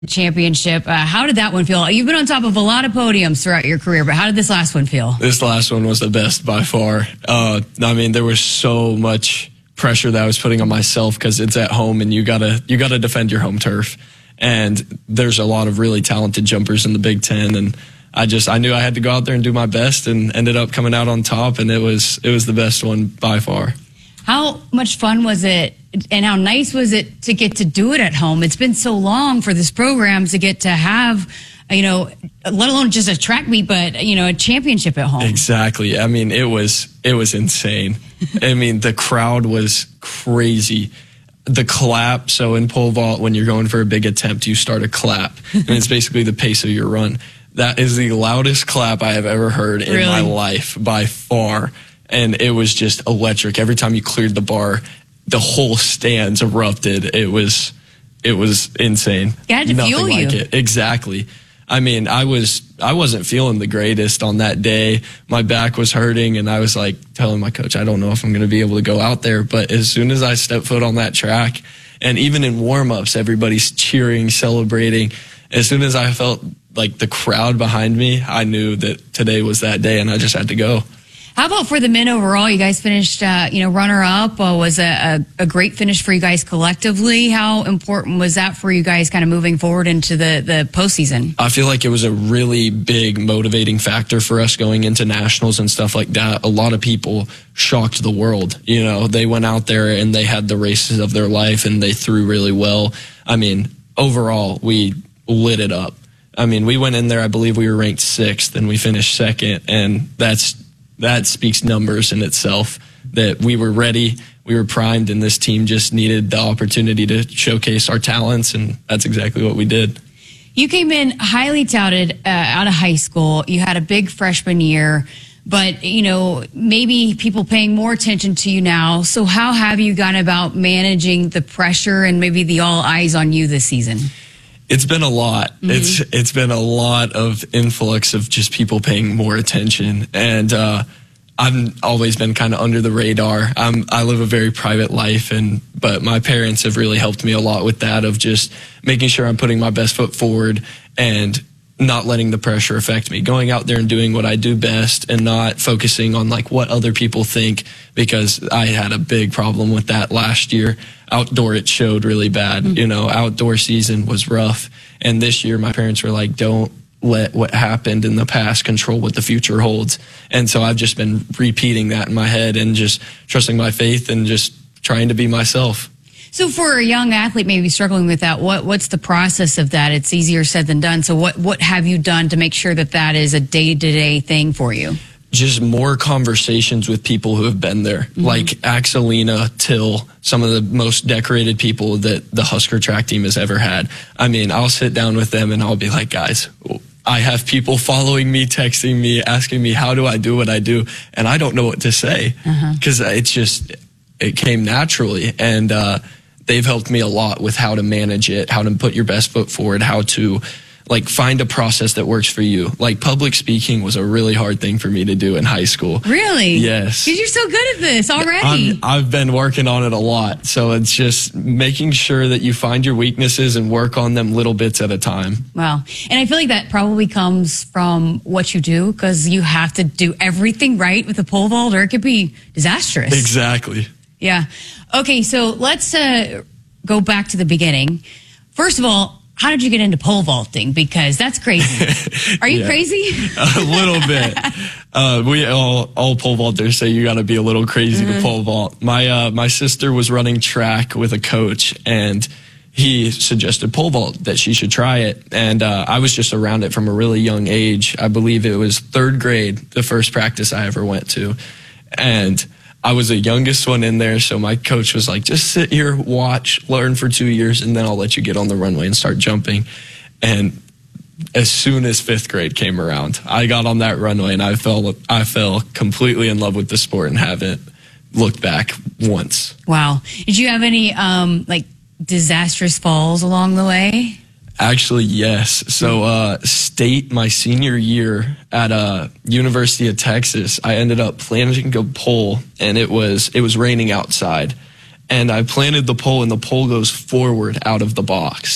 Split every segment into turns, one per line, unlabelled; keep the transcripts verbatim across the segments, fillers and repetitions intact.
championship. Uh, how did that one feel? You've been on top of a lot of podiums throughout your career, but how did this last one feel?
This last one was the best by far. Uh, I mean, there was so much pressure that I was putting on myself because it's at home and you gotta you gotta defend your home turf. And there's a lot of really talented jumpers in the Big Ten, and I just I knew I had to go out there and do my best, and ended up coming out on top, and it was it was the best one by far.
How much fun was it, and how nice was it to get to do it at home? It's been so long for this program to get to have, you know, let alone just a track meet, but, you know, a championship at home.
Exactly. I mean, it was it was insane. I mean, the crowd was crazy. The clap, so in pole vault, when you're going for a big attempt, you start a clap, and it's basically the pace of your run. That is the loudest clap I have ever heard in
Really?
my life, by far. And it was just electric. Every time you cleared the bar, the whole stands erupted. It was, it was insane.
It had to
Nothing
fuel
like
you.
it. Exactly. I mean, I was, I wasn't feeling the greatest on that day. My back was hurting, and I was like telling my coach, I don't know if I'm going to be able to go out there. But as soon as I stepped foot on that track, and even in warm-ups, everybody's cheering, celebrating. As soon as I felt like the crowd behind me, I knew that today was that day, and I just had to go.
How about for the men overall? You guys finished, uh, you know, runner-up. Uh, was a, a, a great finish for you guys collectively. How important was that for you guys kind of moving forward into the, the postseason?
I feel like it was a really big motivating factor for us going into nationals and stuff like that. A lot of people shocked the world. You know, they went out there and they had the races of their life, and they threw really well. I mean, overall, we lit it up. I mean, we went in there, I believe we were ranked sixth, and we finished second, and that's that speaks numbers in itself, that we were ready, we were primed, and this team just needed the opportunity to showcase our talents, and that's exactly what we did.
You came in highly touted uh, out of high school. You had a big freshman year, but, you know, maybe people paying more attention to you now. So how have you gone about managing the pressure and maybe the all eyes on you this season?
It's been a lot. Mm-hmm. It's it's been a lot of influx of just people paying more attention, and uh, I've always been kind of under the radar. I'm, I live a very private life, and but my parents have really helped me a lot with that, of just making sure I'm putting my best foot forward and not letting the pressure affect me, going out there and doing what I do best, and not focusing on like what other people think, because I had a big problem with that last year. Outdoor, it showed really bad. Mm-hmm. You know, outdoor season was rough. And this year, my parents were like, don't let what happened in the past control what the future holds. And so I've just been repeating that in my head and just trusting my faith and just trying to be myself.
So for a young athlete maybe struggling with that, what what's the process of that? It's easier said than done. So what, what have you done to make sure that that is a day-to-day thing for you?
Just more conversations with people who have been there, mm-hmm. like Axelina, Till, some of the most decorated people that the Husker track team has ever had. I mean, I'll sit down with them and I'll be like, guys, I have people following me, texting me, asking me, how do I do what I do? And I don't know what to say, because uh-huh. it's just, it came naturally. And uh, they've helped me a lot with how to manage it, how to put your best foot forward, how to like find a process that works for you. Like public speaking was a really hard thing for me to do in high school.
Really?
Yes.
Because you're so good at this already.
I'm, I've been working on it a lot. So it's just making sure that you find your weaknesses and work on them little bits at a time.
Wow. And I feel like that probably comes from what you do, because you have to do everything right with a pole vault, or it could be disastrous.
Exactly.
Yeah. Okay, so let's uh, go back to the beginning. First of all, how did you get into pole vaulting? Because that's crazy. Are you
yeah,
crazy?
A little bit. Uh, we all, all pole vaulters say you got to be a little crazy mm-hmm. to pole vault. My, uh, my sister was running track with a coach, and he suggested pole vault, that she should try it. And, uh, I was just around it from a really young age. I believe it was third grade, the first practice I ever went to. And I was the youngest one in there, so my coach was like, just sit here, watch, learn for two years, and then I'll let you get on the runway and start jumping. And as soon as fifth grade came around, I got on that runway, and I fell, I fell completely in love with the sport and haven't looked back once.
Wow. Did you have any, um, like, disastrous falls along the way?
Actually, yes. So, uh, state, my senior year at, uh, University of Texas, I ended up planting a pole, and it was, it was raining outside. And I planted the pole, and the pole goes forward out of the box.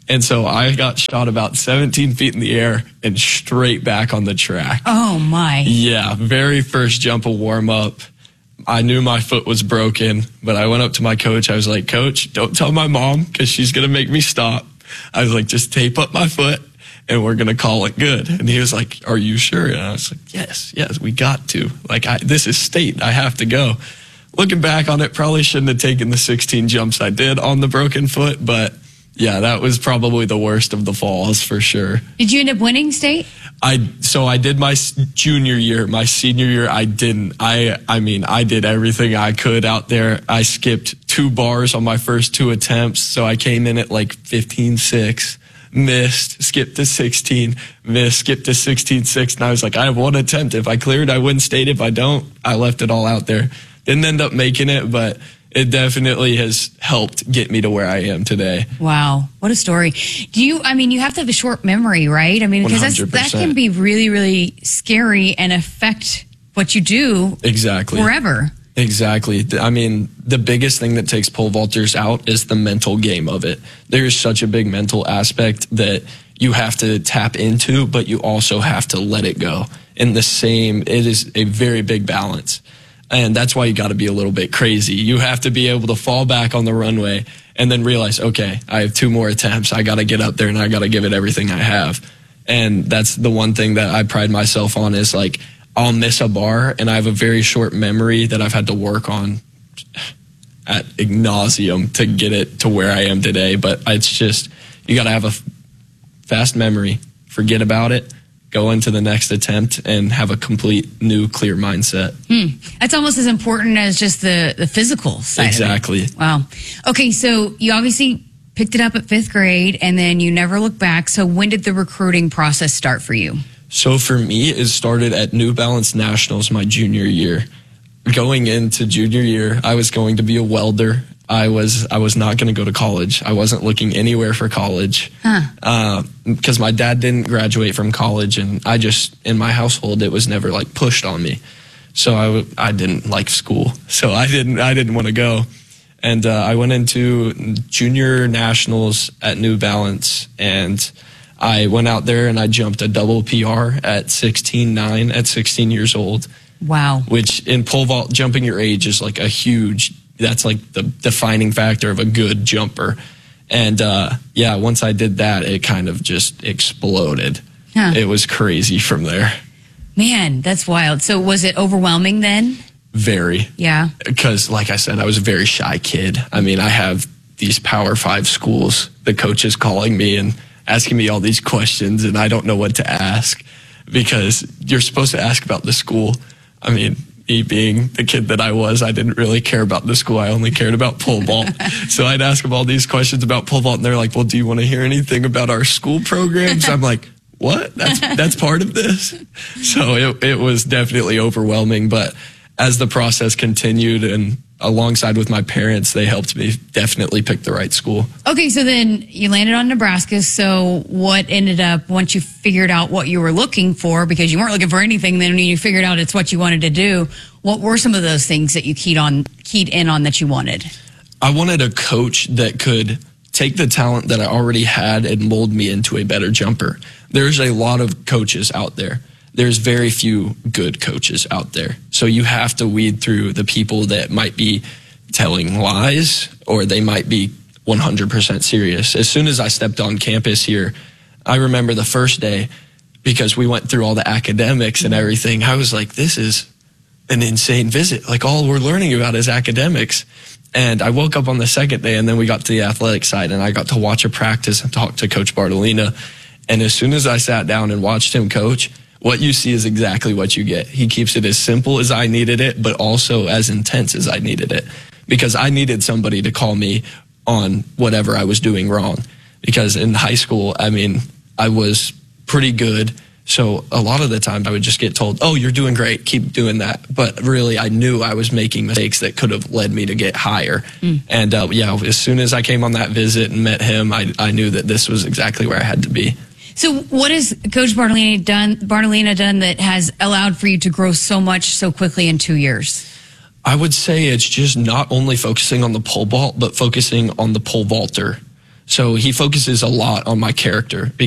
And so I got shot about seventeen feet in the air and straight back on the track.
Oh, my.
Yeah, very first jump of warm up. I knew my foot was broken, but I went up to my coach. I was like, Coach, don't tell my mom because she's going to make me stop. I was like, just tape up my foot and we're going to call it good. And he was like, are you sure? And I was like, yes, yes, we got to. Like, I, this is state. I have to go. Looking back on it, probably shouldn't have taken the sixteen jumps I did on the broken foot, but yeah, that was probably the worst of the falls for sure.
Did you end up winning state?
I so I did my junior year. My senior year, I didn't. I I mean, I did everything I could out there. I skipped two bars on my first two attempts, so I came in at like fifteen six, missed, skipped to sixteen, missed, skipped to sixteen six, and I was like, I have one attempt. If I clear it, I win state. If I don't, I left it all out there. Didn't end up making it, but it definitely has helped get me to where I am today.
Wow. What a story. Do you, I mean, you have to have a short memory, right? I mean, because that's, that can be really, really scary and affect what you do.
Exactly.
Forever.
Exactly. I mean, the biggest thing that takes pole vaulters out is the mental game of it. There's such a big mental aspect that you have to tap into, but you also have to let it go. In the same, it is a very big balance. And that's why you got to be a little bit crazy. You have to be able to fall back on the runway and then realize, okay, I have two more attempts. I got to get up there and I got to give it everything I have. And that's the one thing that I pride myself on is like, I'll miss a bar and I have a very short memory that I've had to work on at ad nauseum to get it to where I am today. But it's just, you got to have a fast memory, forget about it, go into the next attempt and have a complete new clear mindset.
Hmm. That's almost as important as just the, the physical side
Exactly.
of it. Wow. Okay, so you obviously picked it up at fifth grade and then you never looked back. So when did the recruiting process start for you?
So for me, it started at New Balance Nationals my junior year. Going into junior year, I was going to be a welder. I was I was not going to go to college. I wasn't looking anywhere for college
huh.
uh, because my dad didn't graduate from college, and I just, in my household, it was never like pushed on me. So I, w- I didn't like school, so I didn't I didn't want to go. And uh, I went into junior nationals at New Balance, and I went out there and I jumped a double P R at sixteen nine at sixteen years old.
Wow.
Which in pole vault, jumping your age is like a huge, that's like the defining factor of a good jumper. And uh, yeah, once I did that, it kind of just exploded.
Huh.
It was crazy from there.
Man, that's wild. So was it overwhelming then?
Very.
Yeah.
Because like I said, I was a very shy kid. I mean, I have these Power Five schools, the coaches calling me and asking me all these questions, and I don't know what to ask because you're supposed to ask about the school. I mean, me being the kid that I was, I didn't really care about the school. I only cared about pole vault. So I'd ask them all these questions about pole vault, and they're like, well, do you want to hear anything about our school programs? I'm like, what? That's that's part of this? So it, it was definitely overwhelming. But as the process continued and alongside with my parents, they helped me definitely pick the right school.
Okay, so then you landed on Nebraska. So what ended up, once you figured out what you were looking for, because you weren't looking for anything, then when you figured out it's what you wanted to do, what were some of those things that you keyed on, keyed in on that you wanted?
I wanted a coach that could take the talent that I already had and mold me into a better jumper. There's a lot of coaches out there. There's very few good coaches out there. So you have to weed through the people that might be telling lies or they might be one hundred percent serious. As soon as I stepped on campus here, I remember the first day, because we went through all the academics and everything, I was like, this is an insane visit. Like, all we're learning about is academics. And I woke up on the second day, and then we got to the athletic side, and I got to watch a practice and talk to Coach Bartolina. And as soon as I sat down and watched him coach, what you see is exactly what you get. He keeps it as simple as I needed it, but also as intense as I needed it. Because I needed somebody to call me on whatever I was doing wrong. Because in high school, I mean, I was pretty good. So a lot of the time I would just get told, oh, you're doing great, keep doing that. But really, I knew I was making mistakes that could have led me to get higher. Mm. And uh, yeah, as soon as I came on that visit and met him, I, I knew that this was exactly where I had to be.
So what has Coach Bartolina done, Bartolina done that has allowed for you to grow so much so quickly in two years?
I would say it's just not only focusing on the pole vault, but focusing on the pole vaulter. So he focuses a lot on my character.